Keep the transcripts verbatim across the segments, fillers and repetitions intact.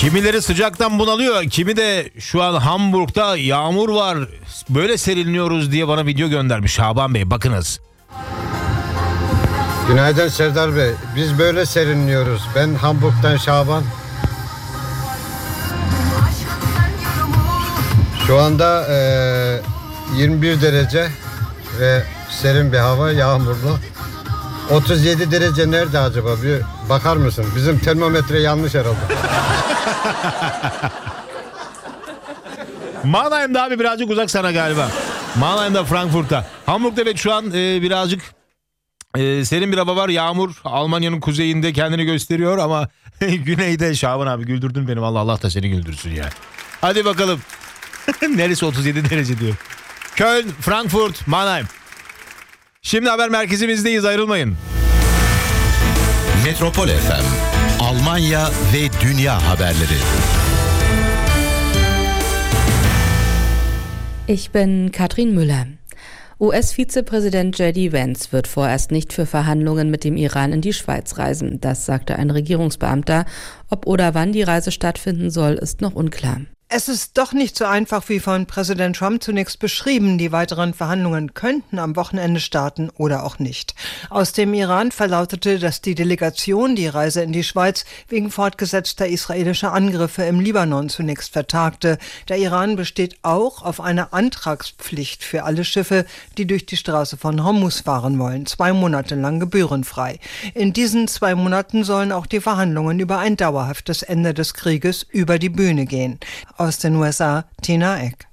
Kimileri sıcaktan bunalıyor, kimi de şu an Hamburg'da yağmur var, böyle serinliyoruz diye bana video göndermiş Şaban Bey, bakınız. Günaydın Serdar Bey, biz böyle serinliyoruz. Ben Hamburg'dan Şaban. Şu anda e, yirmi bir derece ve serin bir hava, yağmurlu. otuz yedi derece nerede acaba? Bir bakar mısın? Bizim termometre yanlış herhalde. Mannheim'da abi birazcık uzak sana galiba. Mannheim'da, Frankfurt'ta. Hamburg'da evet şu an e, birazcık e, serin bir hava var. Yağmur Almanya'nın kuzeyinde kendini gösteriyor ama güneyde. Şaban abi güldürdün beni. Allah Allah da seni güldürsün ya. Hadi bakalım. Neresi otuz yedi derece diyor. Köln, Frankfurt, Mannheim. Şimdi haber merkezimizdeyiz, ayrılmayın. Metropol F M, Almanya ve dünya haberleri. Ich bin Katrin Müller. U S-Vizepräsident J D Vance wird vorerst nicht für Verhandlungen mit dem Iran in die Schweiz reisen. Das sagte ein Regierungsbeamter. Ob oder wann die Reise stattfinden soll, ist noch unklar. Es ist doch nicht so einfach wie von Präsident Trump zunächst beschrieben. Die weiteren Verhandlungen könnten am Wochenende starten oder auch nicht. Aus dem Iran verlautete, dass die Delegation die Reise in die Schweiz wegen fortgesetzter israelischer Angriffe im Libanon zunächst vertagte. Der Iran besteht auch auf einer Antragspflicht für alle Schiffe, die durch die Straße von Hormuz fahren wollen. Zwei Monate lang gebührenfrei. In diesen zwei Monaten sollen auch die Verhandlungen über ein dauerhaftes Ende des Krieges über die Bühne gehen. Aus den U S A, Tina Eck.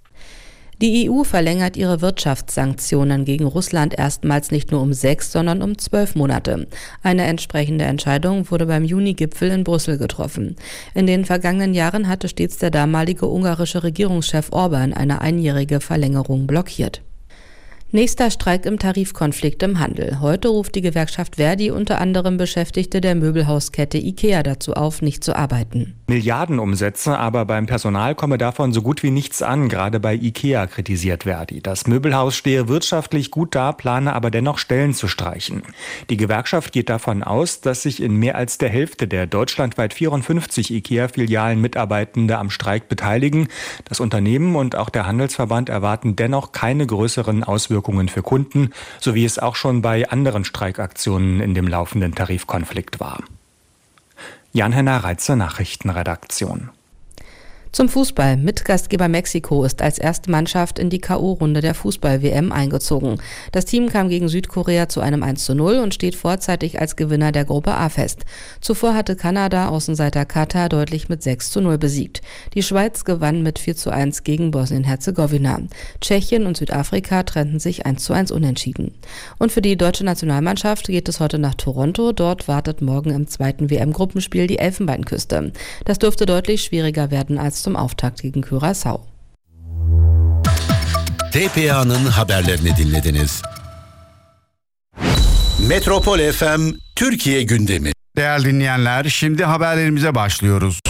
Die E U verlängert ihre Wirtschaftssanktionen gegen Russland erstmals nicht nur um sechs, sondern um zwölf Monate. Eine entsprechende Entscheidung wurde beim Juni-Gipfel in Brüssel getroffen. In den vergangenen Jahren hatte stets der damalige ungarische Regierungschef Orban eine einjährige Verlängerung blockiert. Nächster Streik im Tarifkonflikt im Handel. Heute ruft die Gewerkschaft Verdi unter anderem Beschäftigte der Möbelhauskette IKEA dazu auf, nicht zu arbeiten. Milliardenumsätze, aber beim Personal komme davon so gut wie nichts an, gerade bei IKEA, kritisiert Verdi. Das Möbelhaus stehe wirtschaftlich gut da, plane aber dennoch Stellen zu streichen. Die Gewerkschaft geht davon aus, dass sich in mehr als der Hälfte der deutschlandweit vierundfünfzig IKEA-Filialen Mitarbeitende am Streik beteiligen. Das Unternehmen und auch der Handelsverband erwarten dennoch keine größeren Auswirkungen für Kunden, so wie es auch schon bei anderen Streikaktionen in dem laufenden Tarifkonflikt war. Jan-Henner Reitze, Nachrichtenredaktion. Zum Fußball. Mitgastgeber Mexiko ist als erste Mannschaft in die K O-Runde der Fußball-W M eingezogen. Das Team kam gegen Südkorea zu einem eins zu null und steht vorzeitig als Gewinner der Gruppe A fest. Zuvor hatte Kanada Außenseiter Katar deutlich mit sechs zu null besiegt. Die Schweiz gewann mit vier zu eins gegen Bosnien-Herzegowina. Tschechien und Südafrika trennten sich eins zu eins unentschieden. Und für die deutsche Nationalmannschaft geht es heute nach Toronto. Dort wartet morgen im zweiten W M-Gruppenspiel die Elfenbeinküste. Das dürfte deutlich schwieriger werden als zum Auftakt gegen Curaçao. T P A'nın haberlerini dinlediniz. Metropol F M Türkiye gündemi. Değerli dinleyenler, şimdi haberlerimize başlıyoruz.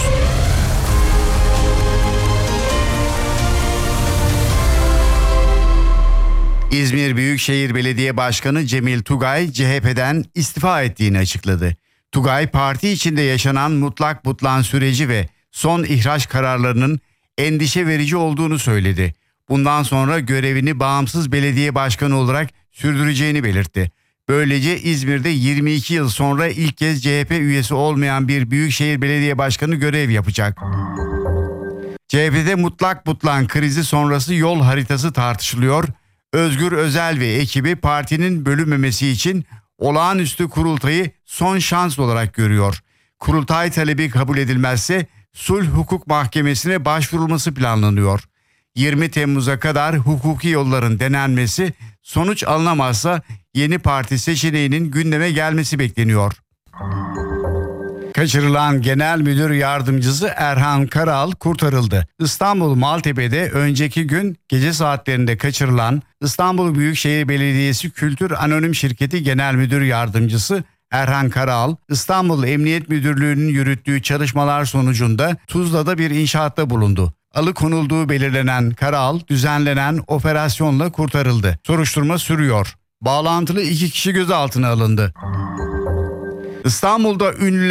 İzmir Büyükşehir Belediye Başkanı Cemil Tugay C H P'den istifa ettiğini açıkladı. Tugay, parti içinde yaşanan mutlak butlan süreci ve son ihraç kararlarının endişe verici olduğunu söyledi. Bundan sonra görevini bağımsız belediye başkanı olarak sürdüreceğini belirtti. Böylece İzmir'de yirmi iki yıl sonra ilk kez C H P üyesi olmayan bir büyükşehir belediye başkanı görev yapacak. C H P'de mutlak butlan krizi sonrası yol haritası tartışılıyor. Özgür Özel ve ekibi partinin bölünmemesi için olağanüstü kurultayı son şans olarak görüyor. Kurultay talebi kabul edilmezse Sulh Hukuk Mahkemesi'ne başvurulması planlanıyor. yirmi Temmuz'a kadar hukuki yolların denenmesi, sonuç alınamazsa yeni parti seçeneğinin gündeme gelmesi bekleniyor. Kaçırılan Genel Müdür Yardımcısı Erhan Karal kurtarıldı. İstanbul Maltepe'de önceki gün gece saatlerinde kaçırılan İstanbul Büyükşehir Belediyesi Kültür Anonim Şirketi Genel Müdür Yardımcısı Erhan Karal, İstanbul Emniyet Müdürlüğü'nün yürüttüğü çalışmalar sonucunda Tuzla'da bir inşaatta bulundu. Alıkonulduğu belirlenen Karal, düzenlenen operasyonla kurtarıldı. Soruşturma sürüyor. Bağlantılı iki kişi gözaltına alındı. İstanbul'da ünlü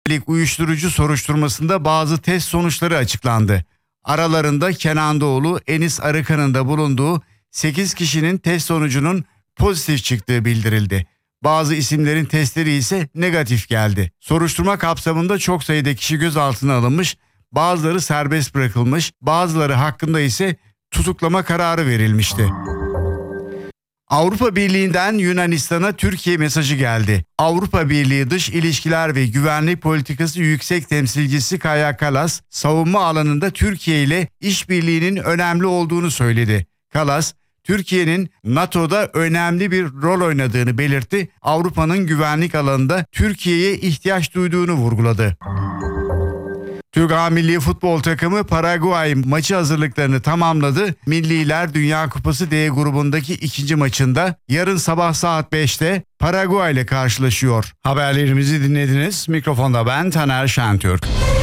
Uyuşturucu soruşturmasında bazı test sonuçları açıklandı. Aralarında Kenan Doğulu, Enis Arıkan'ın da bulunduğu sekiz kişinin test sonucunun pozitif çıktığı bildirildi. Bazı isimlerin testleri ise negatif geldi. Soruşturma kapsamında çok sayıda kişi gözaltına alınmış, bazıları serbest bırakılmış, bazıları hakkında ise tutuklama kararı verilmişti. Avrupa Birliği'nden Yunanistan'a Türkiye mesajı geldi. Avrupa Birliği Dış İlişkiler ve Güvenlik Politikası Yüksek Temsilcisi Kaja Kallas, savunma alanında Türkiye ile işbirliğinin önemli olduğunu söyledi. Kallas, Türkiye'nin NATO'da önemli bir rol oynadığını belirtti. Avrupa'nın güvenlik alanında Türkiye'ye ihtiyaç duyduğunu vurguladı. Türk A Milli Futbol Takımı Paraguay maçı hazırlıklarını tamamladı. Milliler Dünya Kupası D grubundaki ikinci maçında yarın sabah saat beşte Paraguay ile karşılaşıyor. Haberlerimizi dinlediniz. Mikrofonda ben Taner Şentürk.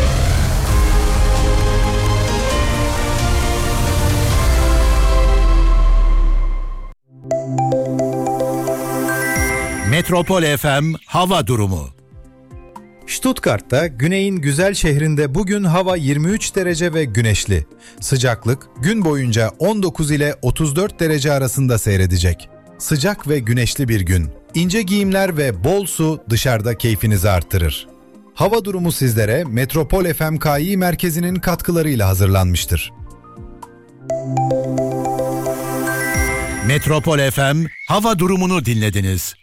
Metropol F M hava durumu. Stuttgart'ta güneyin güzel şehrinde bugün hava yirmi üç derece ve güneşli. Sıcaklık gün boyunca on dokuz ile otuz dört derece arasında seyredecek. Sıcak ve güneşli bir gün. İnce giyimler ve bol su dışarıda keyfinizi arttırır. Hava durumu sizlere Metropol F M K İ merkezinin katkılarıyla hazırlanmıştır. Metropol F M hava durumunu dinlediniz.